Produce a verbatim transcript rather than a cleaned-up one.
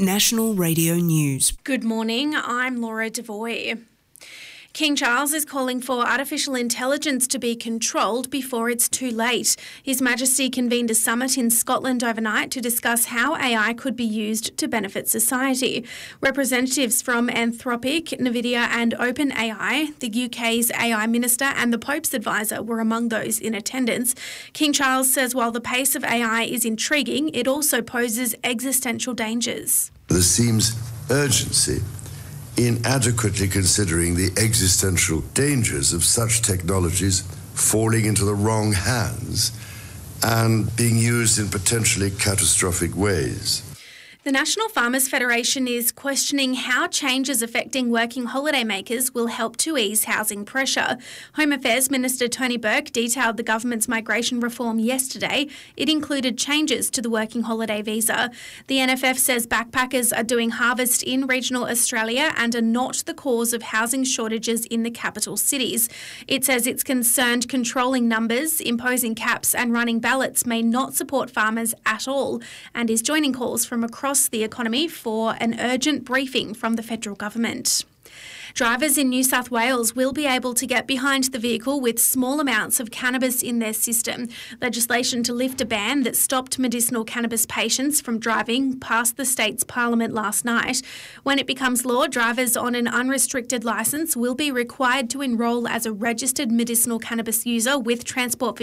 National Radio News. Good morning, I'm Laura Devoy. King Charles is calling for artificial intelligence to be controlled before it's too late. His Majesty convened a summit in Scotland overnight to discuss how A I could be used to benefit society. Representatives from Anthropic, Nvidia and OpenAI, the U K's A I Minister and the Pope's advisor were among those in attendance. King Charles says while the pace of A I is intriguing, it also poses existential dangers. There seems urgency in adequately considering the existential dangers of such technologies falling into the wrong hands and being used in potentially catastrophic ways. The National Farmers Federation is questioning how changes affecting working holidaymakers will help to ease housing pressure. Home Affairs Minister Tony Burke detailed the government's migration reform yesterday. It included changes to the working holiday visa. The N F F says backpackers are doing harvest in regional Australia and are not the cause of housing shortages in the capital cities. It says it's concerned controlling numbers, imposing caps and running ballots may not support farmers at all, and is joining calls from across the economy for an urgent briefing from the federal government. Drivers in New South Wales will be able to get behind the vehicle with small amounts of cannabis in their system. Legislation to lift a ban that stopped medicinal cannabis patients from driving passed the state's parliament last night. When it becomes law, drivers on an unrestricted licence will be required to enrol as a registered medicinal cannabis user with Transport